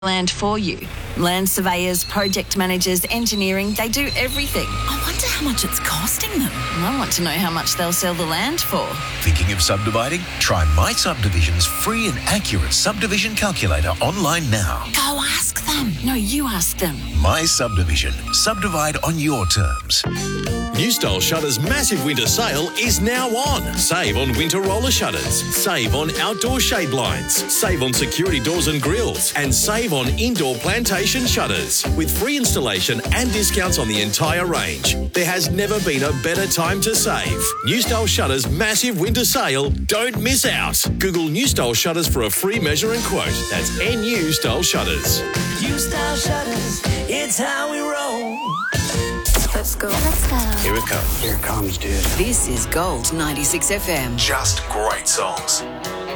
land for you. Land surveyors, project managers, engineering, they do everything. I wonder how much it's costing them. I want to know how much they'll sell the land for. Thinking of subdividing? Try My Subdivision's free and accurate subdivision calculator online now. Go ask them. No, you ask them. My Subdivision. Subdivide on your terms. New Style Shutters' massive winter sale is now on. Save on winter roller shutters. Save on outdoor shade blinds. Save on security doors and grills. And save on indoor plantation shutters. With free installation and discounts on the entire range. There has never been a better time to save. New Style Shutters' massive winter sale. Don't miss out. Google New Style Shutters for a free measure and quote. That's NU Style Shutters. New Style Shutters, it's how we roll. Let's go. Let's go. Here it comes. Here it comes, dude. This is Gold 96 FM. Just great songs.